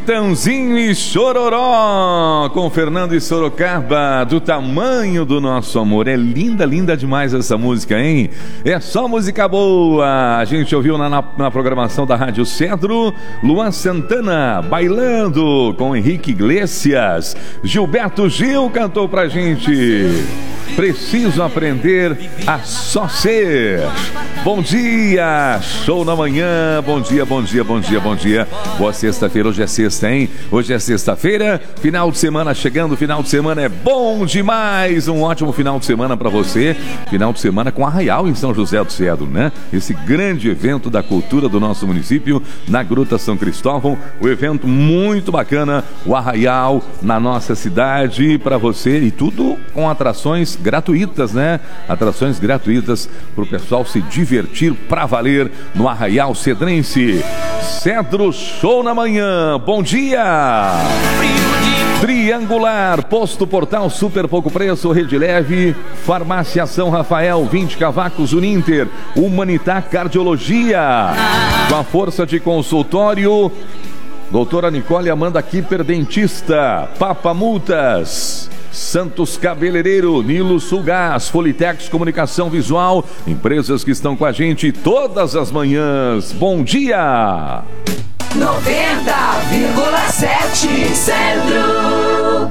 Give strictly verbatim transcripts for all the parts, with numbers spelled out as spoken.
Chitãozinho e Chororó, com Fernando e Sorocaba, do tamanho do nosso amor. É linda, linda demais essa música, hein? É só música boa. A gente ouviu na, na, na programação da Rádio Cedro, Luan Santana, Bailando, com Henrique Iglesias. Gilberto Gil cantou pra gente, Preciso Aprender a Só Ser. Bom dia, show na manhã. Bom dia, bom dia, bom dia, bom dia. Boa sexta-feira, hoje é sexta, hein? Hoje é sexta-feira, final de semana chegando, final de semana é bom demais. Um ótimo final de semana pra você. Final de semana com Arraial em São José do Cedro, né? Esse grande evento da cultura do nosso município, na Gruta São Cristóvão. O evento muito bacana, o Arraial na nossa cidade pra você, e tudo com atrações gratuitas, né? Atrações gratuitas pro pessoal se divertir pra valer no Arraial Cedrense. Cedro Show na manhã. Bom dia! Triangular, Posto Portal, super pouco preço, Rede Leve, Farmácia São Rafael, vinte Cavacos, Uninter, Humanitar Cardiologia, com a força de consultório, doutora Nicole Amanda Kipper, dentista, Papa Multas, Santos Cabeleireiro, Nilo Sulgás, Folitex Comunicação Visual, empresas que estão com a gente todas as manhãs. Bom dia! noventa vírgula sete Cedro.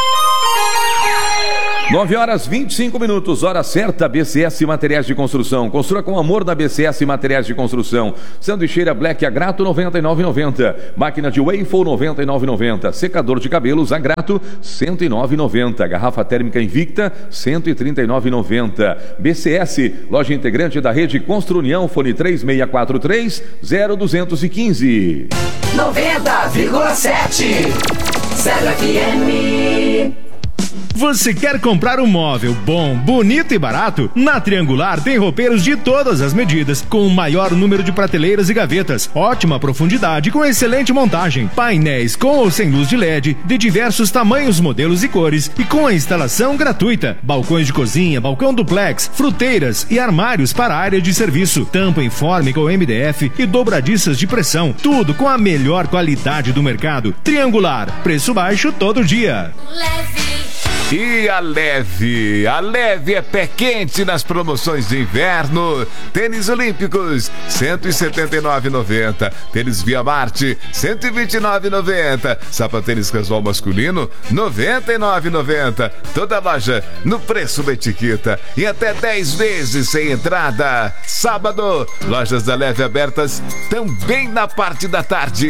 nove horas e vinte e cinco minutos, hora certa. B C S Materiais de Construção. Construa com amor na B C S Materiais de Construção. Sanduicheira Black Agrato noventa e nove reais e noventa centavos. Máquina de waffle noventa e nove reais e noventa centavos. Secador de cabelos Agrato cento e nove reais e noventa centavos. Garrafa térmica Invicta cento e trinta e nove reais e noventa centavos. B C S, loja integrante da rede Construnião, fone três seis quatro três zero dois um cinco. noventa vírgula sete Cedro F M. Você quer comprar um móvel bom, bonito e barato? Na Triangular tem roupeiros de todas as medidas, com o maior número de prateleiras e gavetas, ótima profundidade com excelente montagem, painéis com ou sem luz de L E D, de diversos tamanhos, modelos e cores, e com a instalação gratuita, balcões de cozinha, balcão duplex, fruteiras e armários para a área de serviço, tampa em fórmica ou M D F e dobradiças de pressão, tudo com a melhor qualidade do mercado. Triangular, preço baixo todo dia. Leve. E a Leve, a Leve é pé quente nas promoções de inverno. Tênis Olímpicos, cento e setenta e nove reais e noventa centavos. Tênis Via Marte, cento e vinte e nove reais e noventa centavos. Sapatênis casual masculino, noventa e nove reais e noventa centavos. Toda loja no preço da etiqueta e até dez vezes sem entrada. Sábado, lojas da Leve abertas também na parte da tarde.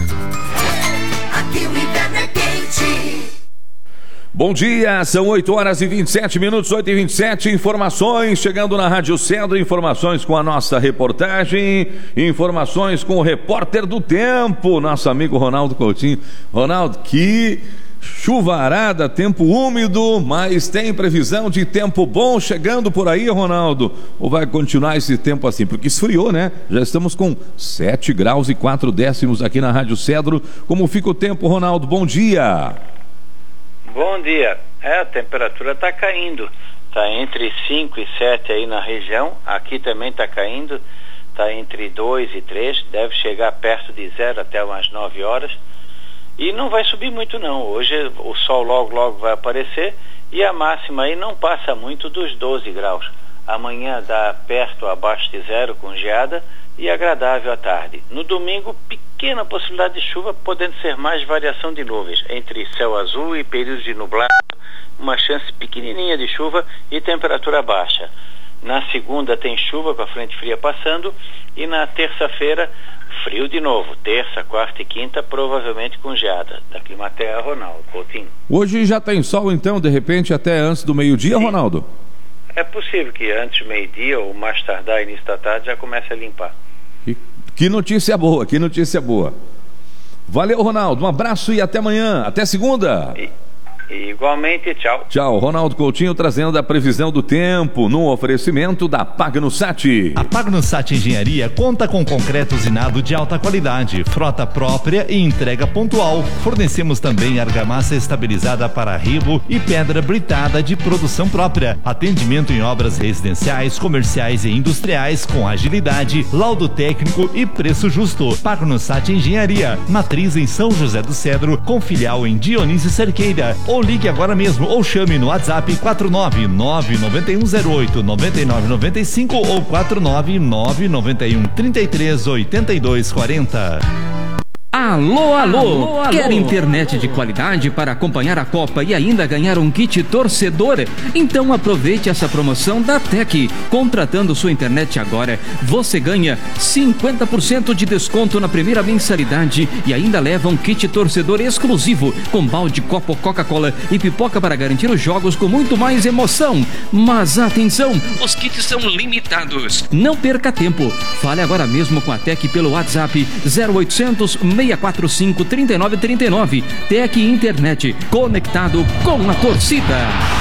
Aqui o inverno é quente. Bom dia, são oito horas e vinte e sete minutos, oito e vinte e sete. Informações chegando na Rádio Cedro, informações com a nossa reportagem, informações com o repórter do tempo, nosso amigo Ronaldo Coutinho. Ronaldo, que chuvarada, tempo úmido, mas tem previsão de tempo bom chegando por aí, Ronaldo? Ou vai continuar esse tempo assim? Porque esfriou, né? Já estamos com sete graus e quatro décimos aqui na Rádio Cedro. Como fica o tempo, Ronaldo? Bom dia! Bom dia. É, a temperatura está caindo. Está entre cinco e sete aí na região. Aqui também está caindo. Está entre dois e três. Deve chegar perto de zero até umas nove horas. E não vai subir muito não. Hoje o sol logo logo vai aparecer. E a máxima aí não passa muito dos doze graus. Amanhã dá perto abaixo de zero com geada e agradável à tarde. No domingo, pequena possibilidade de chuva, podendo ser mais variação de nuvens, entre céu azul e períodos de nublado, uma chance pequenininha de chuva e temperatura baixa. Na segunda tem chuva com a frente fria passando e na terça-feira frio de novo. Terça, quarta e quinta provavelmente com geada. Da Climaterra, Ronaldo Coutinho. Hoje já tem sol então, de repente até antes do meio-dia, Sim. Ronaldo? É possível que antes do meio-dia ou mais tardar início da tarde já comece a limpar. Que, que notícia boa, que notícia boa. Valeu, Ronaldo, um abraço e até amanhã, até segunda. E, E igualmente, tchau. Tchau. Ronaldo Coutinho trazendo a previsão do tempo no oferecimento da Pagnosat. A Pagnosat Engenharia conta com concreto usinado de alta qualidade, frota própria e entrega pontual. Fornecemos também argamassa estabilizada para arribo e pedra britada de produção própria. Atendimento em obras residenciais, comerciais e industriais com agilidade, laudo técnico e preço justo. Pagnosat Engenharia, matriz em São José do Cedro, com filial em Dionísio Cerqueira. Ou ligue agora mesmo ou chame no WhatsApp quatro nove nove nove um zero oito nove nove nove cinco ou quatro nove nove nove um três três oito dois quatro zero. Alô, alô, alô, alô! Quer internet de qualidade para acompanhar a Copa e ainda ganhar um kit torcedor? Então aproveite essa promoção da Tec. Contratando sua internet agora, você ganha cinquenta por cento de desconto na primeira mensalidade e ainda leva um kit torcedor exclusivo com balde, copo, Coca-Cola e pipoca para garantir os jogos com muito mais emoção. Mas atenção, os kits são limitados. Não perca tempo. Fale agora mesmo com a Tec pelo WhatsApp zero oitocentos, seis quatro cinco, três nove três nove. Tec Internet, conectado com a torcida.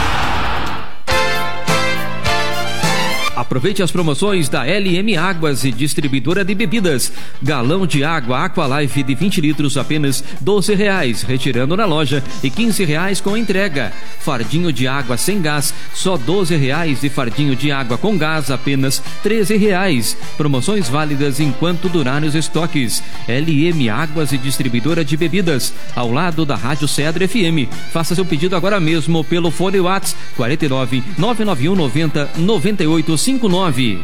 Aproveite as promoções da L M Águas e Distribuidora de Bebidas. Galão de água Aqualife de vinte litros apenas doze reais, retirando na loja, e quinze reais com entrega. Fardinho de água sem gás, só doze reais, e fardinho de água com gás apenas treze reais. Promoções válidas enquanto durarem os estoques. L M Águas e Distribuidora de Bebidas, ao lado da Rádio Cedro F M. Faça seu pedido agora mesmo pelo fone WhatsApp quarenta e nove, nove nove um noventa, noventa e oito cinquenta e nove.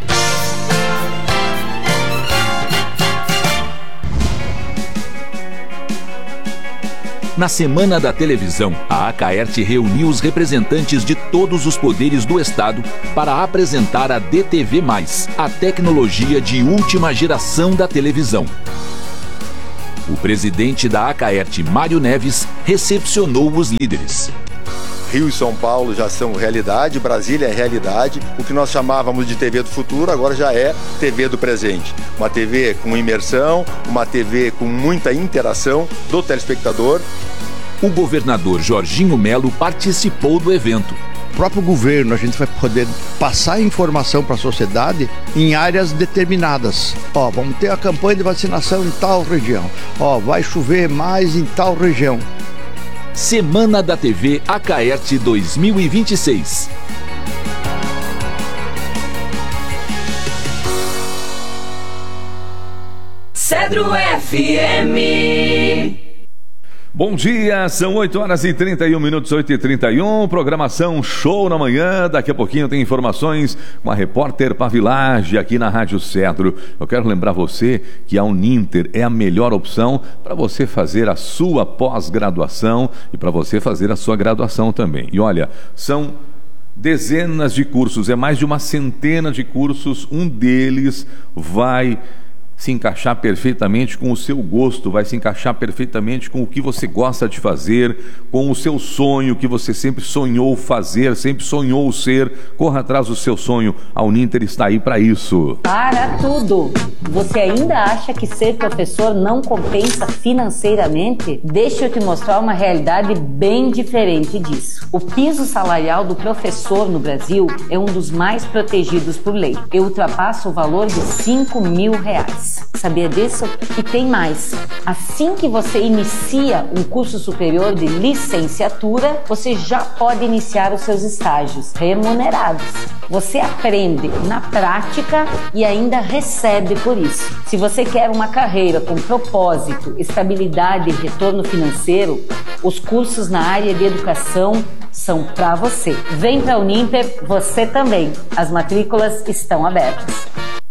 Na Semana da Televisão, a Acaerte reuniu os representantes de todos os poderes do Estado para apresentar a D T V mais, a tecnologia de última geração da televisão. O presidente da Acaerte, Mário Neves, recepcionou os líderes. Rio e São Paulo já são realidade, Brasília é realidade. O que nós chamávamos de T V do futuro agora já é T V do presente. Uma T V com imersão, uma T V com muita interação do telespectador. O governador Jorginho Melo participou do evento. O próprio governo, a gente vai poder passar informação para a sociedade em áreas determinadas. Ó, vamos ter a campanha de vacinação em tal região. Ó, vai chover mais em tal região. Semana da T V Acaerte dois mil e vinte e seis. Cedro F M. Bom dia, são oito horas e trinta e um minutos, oito e trinta e um, programação Show na Manhã. Daqui a pouquinho tem informações com a repórter Pavilage aqui na Rádio Cedro. Eu quero lembrar você que a Uninter é a melhor opção para você fazer a sua pós-graduação e para você fazer a sua graduação também. E olha, são dezenas de cursos, é mais de uma centena de cursos, um deles vai se encaixar perfeitamente com o seu gosto, vai se encaixar perfeitamente com o que você gosta de fazer, com o seu sonho que você sempre sonhou fazer, sempre sonhou ser. Corra atrás do seu sonho, a Uninter está aí para isso. Para tudo! Você ainda acha que ser professor não compensa financeiramente? Deixa eu te mostrar uma realidade bem diferente disso. O piso salarial do professor no Brasil é um dos mais protegidos por lei. Eu ultrapasso o valor de cinco mil reais. Sabia disso? E tem mais. Assim que você inicia um curso superior de licenciatura, você já pode iniciar os seus estágios remunerados. Você aprende na prática e ainda recebe por isso. Se você quer uma carreira com propósito, estabilidade e retorno financeiro, os cursos na área de educação são para você. Vem para a Uninter, você também. As matrículas estão abertas.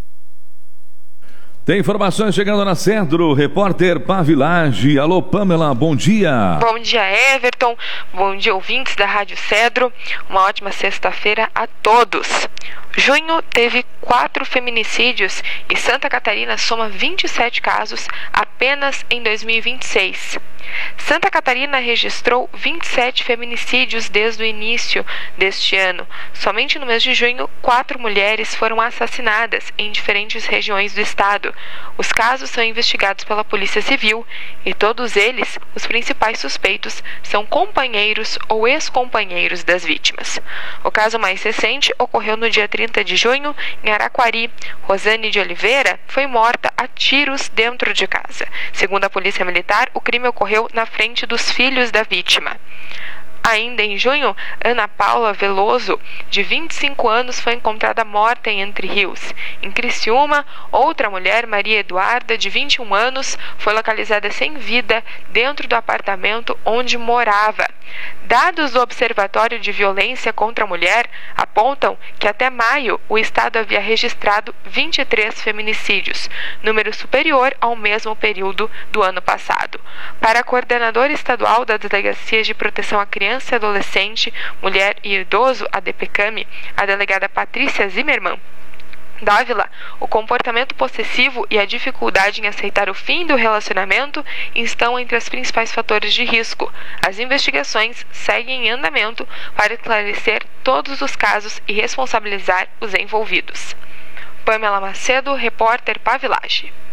Tem informações chegando na Cedro, repórter Pavilage. Alô, Pamela, bom dia. Bom dia, Everton. Bom dia, ouvintes da Rádio Cedro. Uma ótima sexta-feira a todos. Junho teve quatro feminicídios e Santa Catarina soma vinte e sete casos apenas em dois mil e vinte e seis. Santa Catarina registrou vinte e sete feminicídios desde o início deste ano. Somente no mês de junho, quatro mulheres foram assassinadas em diferentes regiões do estado. Os casos são investigados pela Polícia Civil e todos eles, os principais suspeitos, são companheiros ou ex-companheiros das vítimas. O caso mais recente ocorreu no dia trinta de junho, em Araquari. Rosane de Oliveira foi morta a tiros dentro de casa. Segundo a Polícia Militar, o crime ocorreu na frente dos filhos da vítima. Ainda em junho, Ana Paula Veloso, de vinte e cinco anos, foi encontrada morta em Entre Rios. Em Criciúma, outra mulher, Maria Eduarda, de vinte e um anos, foi localizada sem vida dentro do apartamento onde morava. Dados do Observatório de Violência contra a Mulher apontam que até maio o Estado havia registrado vinte e três feminicídios, número superior ao mesmo período do ano passado. Para a coordenadora estadual das Delegacias de Proteção à Criança e Adolescente, Mulher e Idoso, a DPCAMI, a delegada Patrícia Zimmermann Dávila, o comportamento possessivo e a dificuldade em aceitar o fim do relacionamento estão entre os principais fatores de risco. As investigações seguem em andamento para esclarecer todos os casos e responsabilizar os envolvidos. Pamela Macedo, repórter Pavilage.